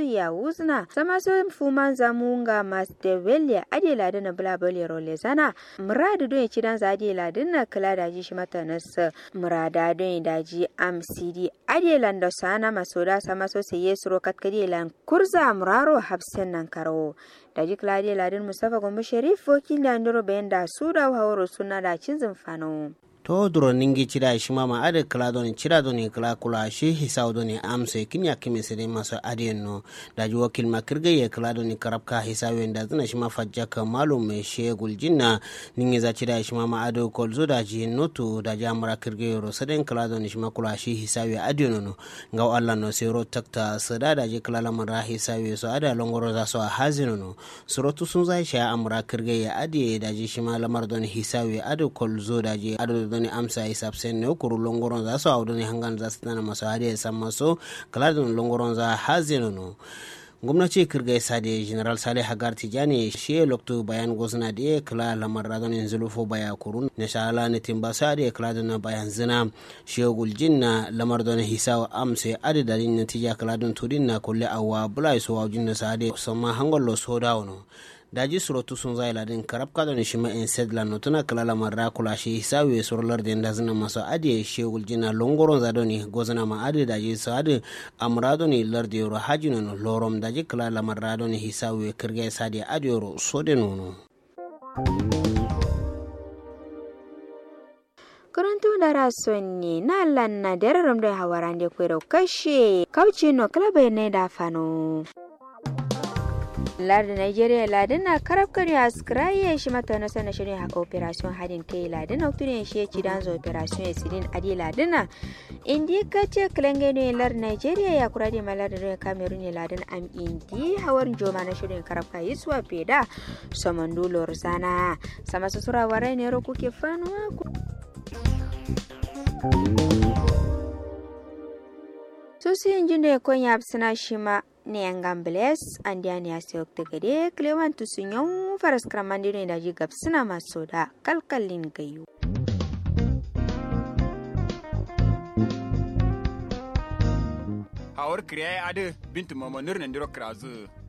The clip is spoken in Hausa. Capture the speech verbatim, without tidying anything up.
ya wuzna sama so fuman zamunga mastevelia adela da na blabole rolezana muradu don ci dan zadela dinna kala da ji shi mata nas murada don daji amsidi adela da sana masoda sama so sai yesro katkadelan kurza muraro hafsen nan karo daji kala adela din mustafa gombe sharif wakil da ndoro bayan da su da hawaro suna da cin zumfano to duro ningi chida shima ma ade kala doni chida doni kala kula shi hisaw doni amse kinya kimi sede maso ade no daji wakil makirga ye kala doni karabka hisawe nda zina shima fajjaka malum me shegul jinna ningi za chida shima ma ade kolzo daji notu daji amra kirga yoro seden kala doni shima kula shi hisawe ade no no ngaw alla no sero takta sada daji kala lamara hisawe so ade longoro za so hazino no surotu sun za sha amra kirga ye ade daji shima lamar doni hisawe ade kolzo daji ade doni amsa hisab sen ne kuru longoron za so awdoni hangan za stana maso hade samaso kala don longoron za hazino no gwamnati kirgai sade general salih hagar tijani shi lokto bayan gozna de kala lamar radon zulufo baya kurun ne shala ne timba sade kala don bayan zina shi guljinna lamar don hisaw amse adadin natija kala don tudin na kulle awa bulai so wajin sade sama hangollo so dawno daji surotu sun zai ladin karab ka da shima in sedla no tuna kala la marra kula shi hisawi surlar da ndazina maso adi shegul jina longoron zadoni gozana ma adi daji sade amradoni lardi ro hajino no lorom daji kala la marra doni hisawi kirge sadi adi ro sode nono karantu da rasonni na lanna dararam da hawarande kwero kashe kauci no kala bai ne da fano lardin Nigeria ladin na karab kari askraye shi mata na sana shirin haka operation hadin kai ladin na turin shi ci dan zo operation sidin adi ladin na indi kace klenge ne lardin Nigeria ya kurade maladin Cameroon ladin am indi hawar joma na shirin karab kai suwa peda samandulo sana sama susura warai ne ro kuke fanwa susi injinde konya absina shima ne angambles andiani asok tegede klewan tusunyon faras kramandino da jigab suna maso da kalkalin gayu hawar kriya ade bintu mamanur nan diro krazu